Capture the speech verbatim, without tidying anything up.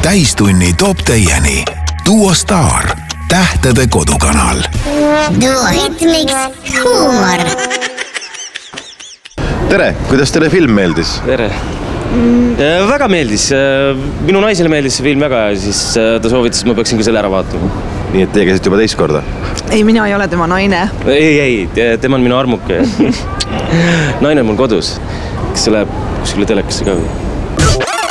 täistunni toob teieni Duo Star, tähtede kodukanal. Duo Hitmix huumor. Tere, kuidas teile film meeldis? Tere. Mm. Väga meeldis. Minu naisele meeldis see film väga ja siis ta soovitas, et ma peaksin ka selle ära vaatama. Nii et teie käisid juba teist korda? Ei, mina ei ole tema naine. Ei, ei, tema on minu armuke. Naine on mul kodus. Kas see läheb kuskile telekasse ka või?